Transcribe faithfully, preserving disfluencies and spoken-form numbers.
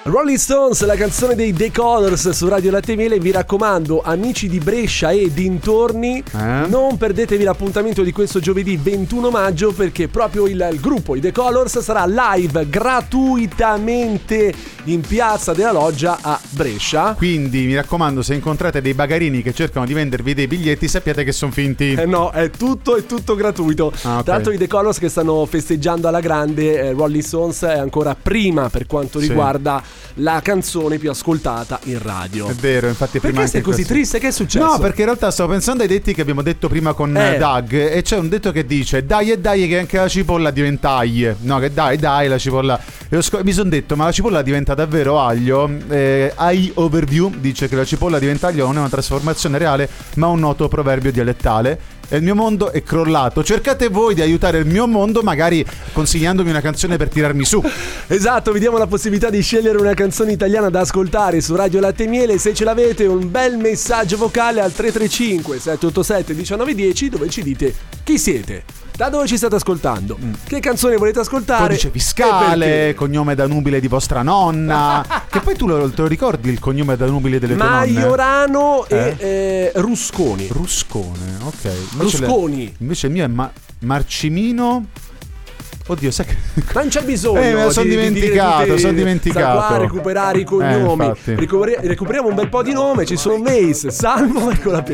Rolling Stones, la canzone dei The Colors su Radio Latte e Miele. Vi raccomando, amici di Brescia e dintorni, eh? non perdetevi l'appuntamento di questo giovedì ventuno maggio, perché proprio il, il gruppo, i The Colors, sarà live gratuitamente in Piazza della Loggia a Brescia. Quindi mi raccomando, se incontrate dei bagarini che cercano di vendervi dei biglietti, sappiate che sono finti. Eh no, è tutto, è tutto gratuito. Ah, okay. Tra l'altro i The Colors che stanno festeggiando alla grande, eh, Rolling Stones è ancora prima per quanto sì. riguarda la canzone più ascoltata in radio. È vero, infatti prima. Perché sei così triste? Che è successo? No, perché in realtà stavo pensando ai detti che abbiamo detto prima con eh. Doug, e c'è un detto che dice dai e dai che anche la cipolla diventa aglio. No, che dai dai la cipolla. Mi sono detto, ma la cipolla diventa davvero aglio? Eh, I Overview dice che la cipolla diventa aglio non è una trasformazione reale, ma un noto proverbio dialettale. E il mio mondo è crollato. Cercate voi di aiutare il mio mondo, magari consigliandomi una canzone per tirarmi su. Esatto, vi diamo la possibilità di scegliere una canzone italiana da ascoltare su Radio Latte e Miele. Se ce l'avete, un bel messaggio vocale al tre tre cinque sette otto sette uno nove uno zero, dove ci dite chi siete, da dove ci state ascoltando, mm. che canzone volete ascoltare, codice fiscale, cognome da nubile di vostra nonna. Che poi tu lo, te lo ricordi il cognome da nubile delle tue nonne? Maiorano eh? e eh, Rusconi. Ruscone, ok. Invece Rusconi le, invece il mio è Ma- Marcimino. Oddio, sai che non c'è bisogno. Eh, me lo sono dimenticato, sono dimenticato. Sta qua a recuperare i cognomi. Eh, Recuperi- recuperiamo un bel po' di nome. Ci sono Mace, Salmo e con la